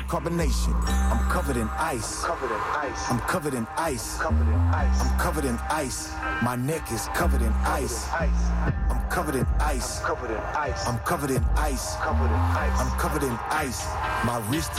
bicarbonation. I'm covered in ice. I'm covered in ice. I'm covered in ice. My neck is covered in ice. I'm covered in ice. I'm covered in ice. I'm covered in ice. My wrist